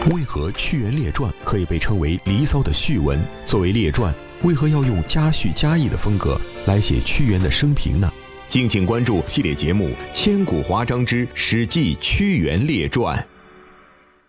为何《屈原列传》可以被称为《离骚》的序文？作为列传，为何要用加叙加议的风格来写屈原的生平呢？敬请关注系列节目《千古华章之史记·屈原列传》。